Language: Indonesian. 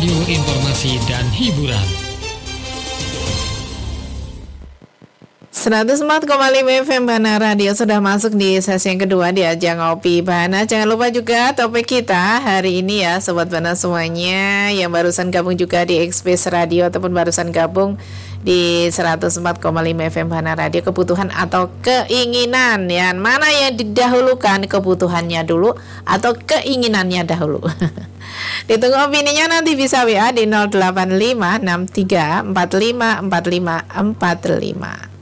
radio informasi dan hiburan. 104,5 FM Bahana Radio sudah masuk di sesi yang kedua di Ajang Ngopi Bahana. Jangan lupa juga topik kita hari ini ya Sobat Bahana semuanya yang barusan gabung juga di Express Radio ataupun barusan gabung di 104,5 FM Bahana Radio, kebutuhan atau keinginan ya. Mana yang didahulukan, kebutuhannya dulu atau keinginannya dahulu? Ditunggu opininya, nanti bisa WA di 085 63 45 45 45.